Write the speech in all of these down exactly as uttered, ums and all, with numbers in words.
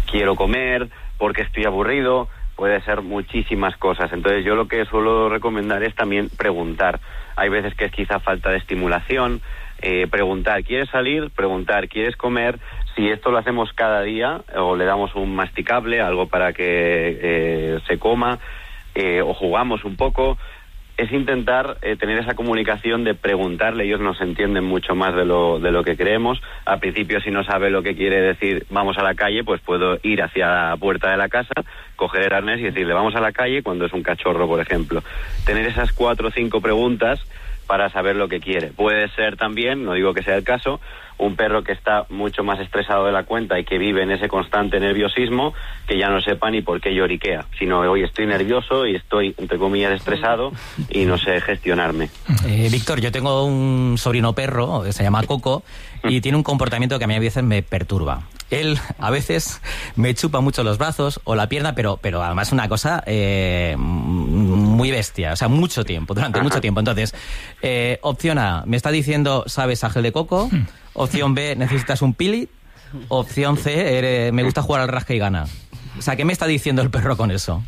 quiero comer, porque estoy aburrido, puede ser muchísimas cosas. Entonces yo lo que suelo recomendar es también preguntar. Hay veces que es quizá falta de estimulación, eh, preguntar, ¿quieres salir? Preguntar, ¿quieres comer? Si esto lo hacemos cada día, o le damos un masticable, algo para que eh, se coma, eh, o jugamos un poco, es intentar eh, tener esa comunicación de preguntarle. Ellos nos entienden mucho más de lo, de lo que creemos. Al principio, si no sabe lo que quiere decir vamos a la calle, pues puedo ir hacia la puerta de la casa, coger el arnés y decirle vamos a la calle cuando es un cachorro, por ejemplo. Tener esas cuatro o cinco preguntas para saber lo que quiere. Puede ser también, no digo que sea el caso, un perro que está mucho más estresado de la cuenta y que vive en ese constante nerviosismo, que ya no sepa ni por qué lloriquea, sino hoy estoy nervioso y estoy, entre comillas, estresado y no sé gestionarme. Eh, Víctor, yo tengo un sobrino perro, se llama Coco, y tiene un comportamiento que a mí a veces me perturba. Él a veces me chupa mucho los brazos o la pierna, pero, pero además una cosa eh, muy bestia, o sea, mucho tiempo, durante mucho tiempo. Entonces, eh, opción A, me está diciendo, ¿sabes a gel de coco? Opción B, necesitas un pili. Opción C, eh, me gusta jugar al rasca y gana. O sea, ¿qué me está diciendo el perro con eso?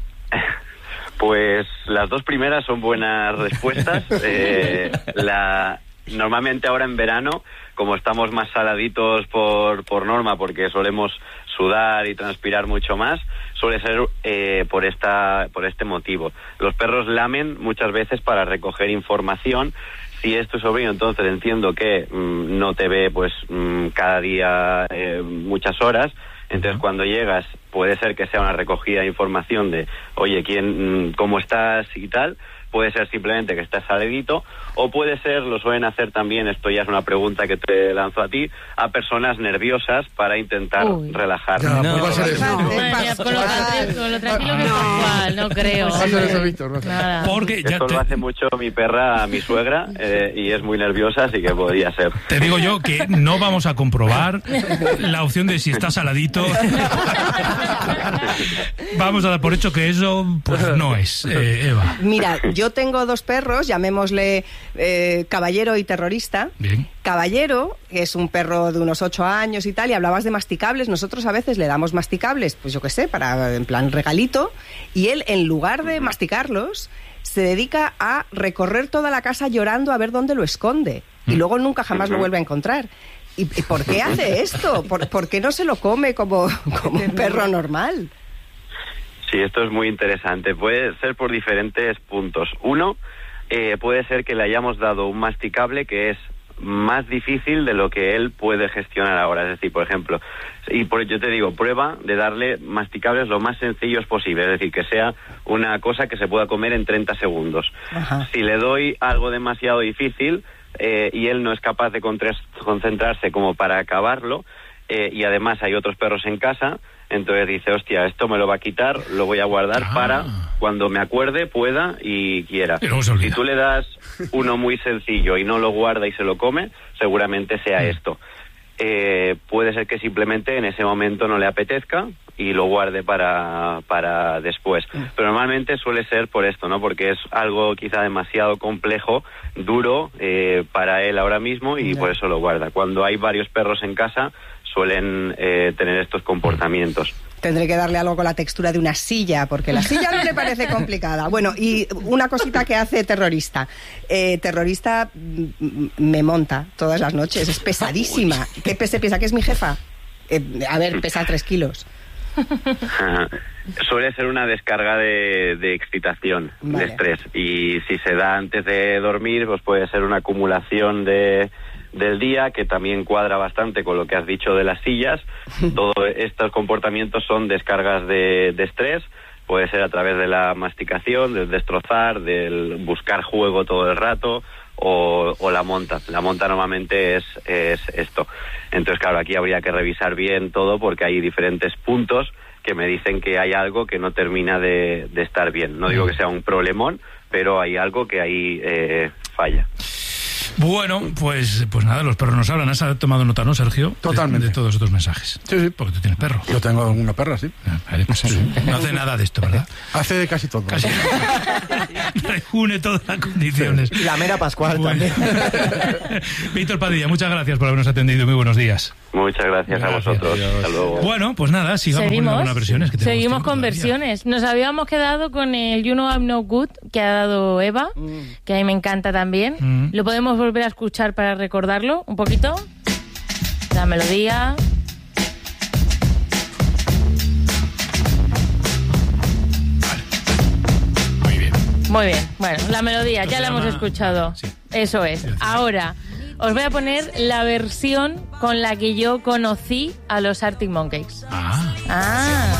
Pues las dos primeras son buenas respuestas. eh, la, normalmente ahora en verano, como estamos más saladitos por, por norma, porque solemos sudar y transpirar mucho más, suele ser eh, por esta por este motivo. Los perros lamen muchas veces para recoger información. Si es tu sobrino, entonces entiendo que mmm, no te ve pues mmm, cada día eh, muchas horas. Entonces, uh-huh. cuando llegas, puede ser que sea una recogida de información de, oye, quién, cómo estás y tal. Puede ser simplemente que estás saledito, o puede ser, lo suelen hacer también, esto ya es una pregunta que te lanzo a ti, a personas nerviosas para intentar Uy. relajar. No, no, no, no, no, no, con lo tranquilo, con lo tranquilo que está, no creo. Eso, Víctor, no Porque ya esto te... lo hace mucho mi perra, mi suegra, eh, y es muy nerviosa, así que podría ser. Te digo yo que no vamos a comprobar la opción de si está saladito. Vamos a dar por hecho que eso pues no es, eh, Eva. Mira, yo tengo dos perros, llamémosle eh, Caballero y Terrorista. Bien. Caballero, que es un perro de unos ocho años y tal, y hablabas de masticables. Nosotros a veces le damos masticables, pues yo qué sé, para en plan regalito, y él, en lugar de masticarlos, se dedica a recorrer toda la casa llorando a ver dónde lo esconde, y luego nunca jamás lo vuelve a encontrar. ¿Y, y por qué hace esto? ¿Por, ¿Por qué no se lo come como, como un perro normal? Sí, esto es muy interesante. Puede ser por diferentes puntos. Uno, eh, puede ser que le hayamos dado un masticable que es más difícil de lo que él puede gestionar ahora. Es decir, por ejemplo, y por, yo te digo, prueba de darle masticables lo más sencillos posible. Es decir, que sea una cosa que se pueda comer en treinta segundos. Ajá. Si le doy algo demasiado difícil eh, y él no es capaz de concentrarse como para acabarlo, eh, y además hay otros perros en casa, entonces dice, hostia, esto me lo va a quitar, lo voy a guardar ah. para cuando me acuerde, pueda y quiera. Si tú le das uno muy sencillo y no lo guarda y se lo come, seguramente sea mm. esto. Eh, puede ser que simplemente en ese momento no le apetezca y lo guarde para, para después. Mm. Pero normalmente suele ser por esto, ¿no? Porque es algo quizá demasiado complejo, duro eh, para él ahora mismo y mm. por eso lo guarda. Cuando hay varios perros en casa, suelen eh, tener estos comportamientos. Tendré que darle algo con la textura de una silla, porque la silla no le parece complicada. Bueno, y una cosita que hace Terrorista. Eh, terrorista m- me monta todas las noches, es pesadísima. ¿Qué se piensa que es mi jefa? Eh, a ver, pesa tres kilos. Suele ser una descarga de, de excitación, vale. de estrés. Y si se da antes de dormir, pues puede ser una acumulación de... del día, que también cuadra bastante con lo que has dicho de las sillas. Todos estos comportamientos son descargas de, de estrés, puede ser a través de la masticación, del destrozar, del buscar juego todo el rato, o, o la monta. La monta normalmente es, es esto. Entonces, claro, aquí habría que revisar bien todo, porque hay diferentes puntos que me dicen que hay algo que no termina de, de estar bien. No digo que sea un problemón, pero hay algo que ahí eh, falla. Bueno, pues, pues nada, los perros nos hablan. ¿Has tomado nota, no, Sergio? Totalmente. De, de todos estos mensajes. Sí, sí. Porque tú tienes perro. Yo tengo una perra, sí. Ah, vale, pues, sí. No hace nada de esto, ¿verdad? Hace de casi todo. Casi. Reúne todas las condiciones. Y la mera Pascual Bueno. también. Víctor Padilla, muchas gracias por habernos atendido. Muy buenos días. Muchas gracias, Gracias, a vosotros. adiós. Hasta luego. Bueno, pues nada, sigamos con Seguimos, algunas versiones. Que tenemos seguimos tiempo con todavía. versiones. Nos habíamos quedado con el You Know I'm No Good que ha dado Eva, que a mí me encanta también. Mm. Lo podemos volver a escuchar para recordarlo un poquito. La melodía. Muy bien. Muy bien. Bueno, la melodía, Esto ya se la hemos llama- escuchado. Sí. Eso es. Ahora, os voy a poner la versión con la que yo conocí a los Arctic Monkeys. Ah. Ah.